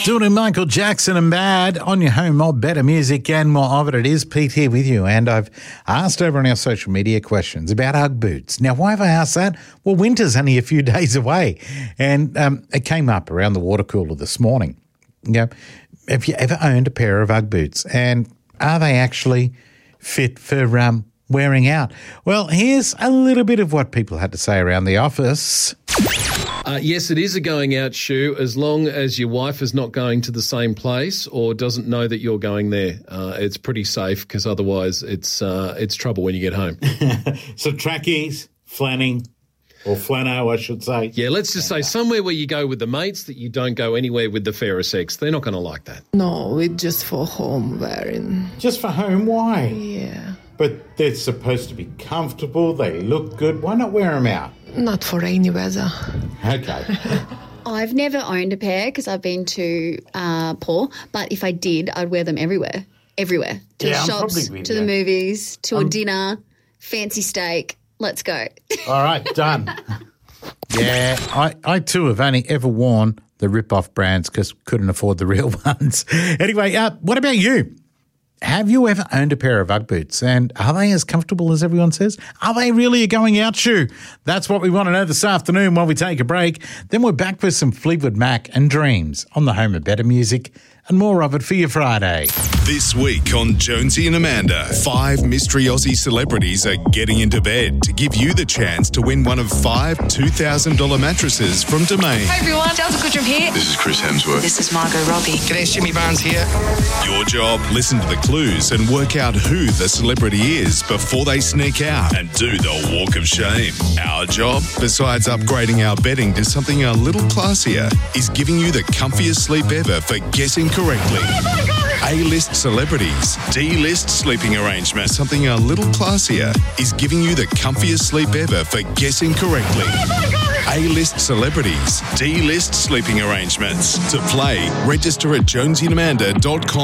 Doing Michael Jackson and Bad on your home of better music and more of it. It is Pete here with you, and I've asked over on our social media questions about Ugg boots. Now, why have I asked that? Well, winter's only a few days away, and it came up around the water cooler this morning. You know, have you ever owned a pair of Ugg boots, and are they actually fit for wearing out? Well, here's a little bit of what people had to say around the office. Yes, it is a going out shoe as long as your wife is not going to the same place or doesn't know that you're going there. It's pretty safe because otherwise it's trouble when you get home. So trackies, flanning, or flano, I should say. Yeah, let's just say somewhere where you go with the mates that you don't go anywhere with the fairer sex. They're not going to like that. No, it's just for home wearing. Just for home? Why? Yeah. But they're supposed to be comfortable. They look good. Why not wear them out? Not for rainy weather. Okay. I've never owned a pair because I've been too poor, but if I did, I'd wear them everywhere. Everywhere. To the shops, to the movies, to a dinner, fancy steak. Let's go. All right, done. Yeah, I too have only ever worn the rip-off brands because couldn't afford the real ones. Anyway, what about you? Have you ever owned a pair of Ugg boots, and are they as comfortable as everyone says? Are they really a going-out shoe? That's what we want to know this afternoon while we take a break. Then we're back with some Fleetwood Mac and Dreams on the home of better music, and more of it for your Friday. This week on Jonesy and Amanda, 5 mystery Aussie celebrities are getting into bed to give you the chance to win one of 5 $2,000 mattresses from Domain. Hey everyone, Delta Goodrum here. This is Chris Hemsworth. This is Margot Robbie. G'day, Jimmy Barnes here. Your job, listen to the clues and work out who the celebrity is before they sneak out and do the walk of shame. Our job, besides upgrading our bedding to something a little classier, is giving you the comfiest sleep ever for guessing correctly. A-list celebrities, D-list sleeping arrangement, something a little classier, is giving you the comfiest sleep ever for guessing correctly. A-list celebrities, D-list sleeping arrangements. To play, register at jonesyandamanda.com.